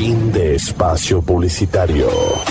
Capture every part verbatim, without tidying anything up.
Fin de espacio publicitario.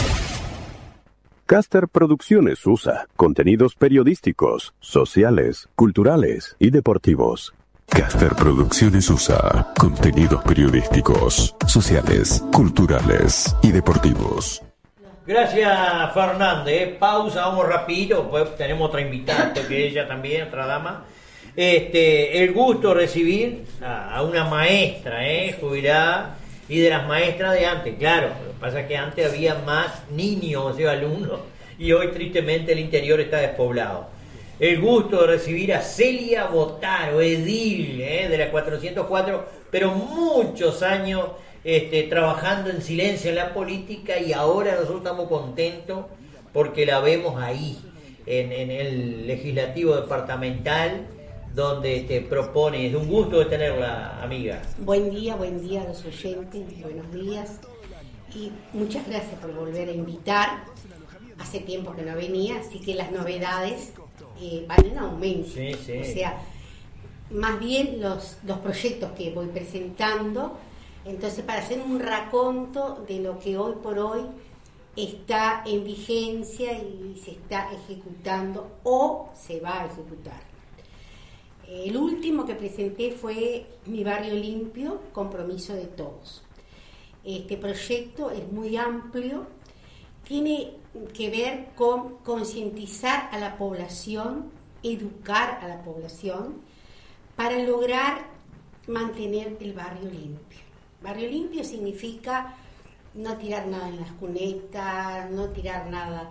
Caster Producciones U S A. Contenidos periodísticos, sociales, culturales y deportivos. Caster Producciones U S A. Contenidos periodísticos, sociales, culturales y deportivos. Gracias, Fernández. Pausa, vamos rapidito, pues tenemos otra invitada, que ella también, otra dama. Este, el gusto de recibir a, a una maestra, eh, jubilada, y de las maestras de antes, claro. Lo que pasa es que antes había más niños, o sea, alumnos, y hoy tristemente el interior está despoblado. El gusto de recibir a Celia Botaro, edil, eh, de la cuatrocientos cuatro, pero muchos años este, trabajando en silencio en la política, y ahora nosotros estamos contentos porque la vemos ahí, en, en el legislativo departamental, donde te propone. Es un gusto de tenerla, amiga. Buen día, buen día a los oyentes, buenos días, y muchas gracias por volver a invitar. Hace tiempo que no venía, así que las novedades eh, van en aumento. Sí, sí. O sea, más bien los, los proyectos que voy presentando. Entonces, para hacer un raconto de lo que hoy por hoy está en vigencia y se está ejecutando o se va a ejecutar. El último que presenté fue Mi Barrio Limpio, Compromiso de Todos. Este proyecto es muy amplio, tiene que ver con concientizar a la población, educar a la población, para lograr mantener el barrio limpio. Barrio limpio significa no tirar nada en las cunetas, no tirar nada